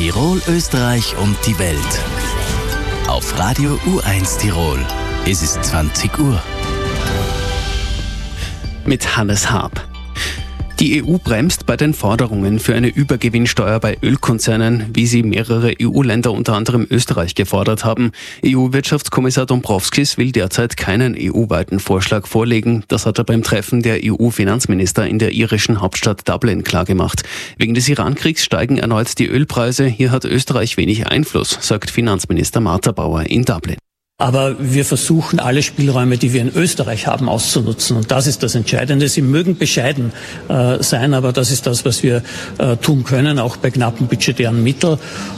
Tirol, Österreich und die Welt. Auf Radio U1 Tirol. Es ist 20 Uhr. Mit Hannes Haab. Die EU bremst bei den Forderungen für eine Übergewinnsteuer bei Ölkonzernen, wie sie mehrere EU-Länder, unter anderem Österreich, gefordert haben. EU-Wirtschaftskommissar Dombrovskis will derzeit keinen EU-weiten Vorschlag vorlegen. Das hat er beim Treffen der EU-Finanzminister in der irischen Hauptstadt Dublin klargemacht. Wegen des Iran-Kriegs steigen erneut die Ölpreise. Hier hat Österreich wenig Einfluss, sagt Finanzminister Martha Bauer in Dublin. Aber wir versuchen, alle Spielräume, die wir in Österreich haben, auszunutzen. Und das ist das Entscheidende. Sie mögen bescheiden sein, aber das ist das, was wir tun können, auch bei knappen budgetären Mitteln.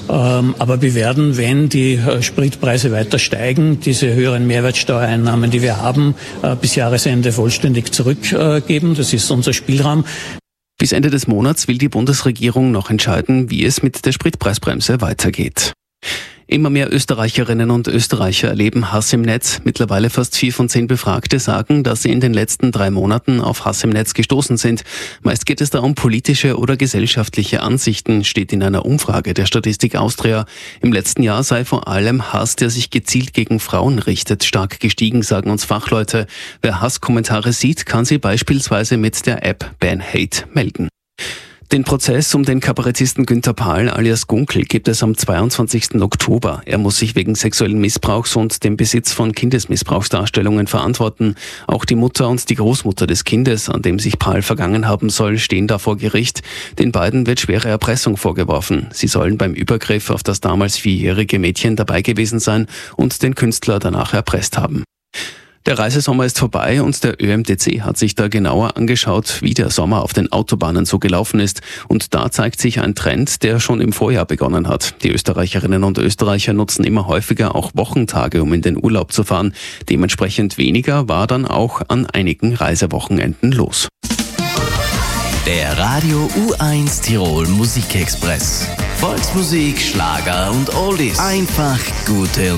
Aber wir werden, wenn die Spritpreise weiter steigen, diese höheren Mehrwertsteuereinnahmen, die wir haben, bis Jahresende vollständig zurückgeben. Das ist unser Spielraum. Bis Ende des Monats will die Bundesregierung noch entscheiden, wie es mit der Spritpreisbremse weitergeht. Immer mehr Österreicherinnen und Österreicher erleben Hass im Netz. Mittlerweile fast 4 von 10 Befragte sagen, dass sie in den letzten 3 Monaten auf Hass im Netz gestoßen sind. Meist geht es da um politische oder gesellschaftliche Ansichten, steht in einer Umfrage der Statistik Austria. Im letzten Jahr sei vor allem Hass, der sich gezielt gegen Frauen richtet, stark gestiegen, sagen uns Fachleute. Wer Hasskommentare sieht, kann sie beispielsweise mit der App Ban Hate melden. Den Prozess um den Kabarettisten Günther Pahl alias Gunkel gibt es am 22. Oktober. Er muss sich wegen sexuellen Missbrauchs und dem Besitz von Kindesmissbrauchsdarstellungen verantworten. Auch die Mutter und die Großmutter des Kindes, an dem sich Pahl vergangen haben soll, stehen da vor Gericht. Den beiden wird schwere Erpressung vorgeworfen. Sie sollen beim Übergriff auf das damals 4-jährige Mädchen dabei gewesen sein und den Künstler danach erpresst haben. Der Reisesommer ist vorbei und der ÖMTC hat sich da genauer angeschaut, wie der Sommer auf den Autobahnen so gelaufen ist. Und da zeigt sich ein Trend, der schon im Vorjahr begonnen hat. Die Österreicherinnen und Österreicher nutzen immer häufiger auch Wochentage, um in den Urlaub zu fahren. Dementsprechend weniger war dann auch an einigen Reisewochenenden los. Der Radio U1 Tirol Musikexpress. Volksmusik, Schlager und Oldies. Einfach gute